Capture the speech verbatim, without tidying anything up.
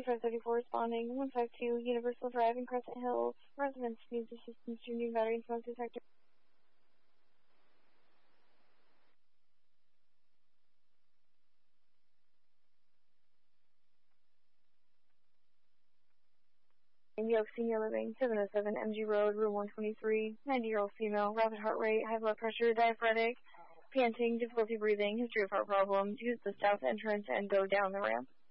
twenty-five thirty-four responding. one five two Universal Drive in Crescent Hills. Residents needs assistance to new battery and smoke detector. New York Senior Living, seven oh seven M G Road, room one twenty-three. ninety-year-old female, rapid heart rate, high blood pressure, diaphoretic, panting, difficulty breathing, history of heart problems. Use the south entrance and go down the ramp.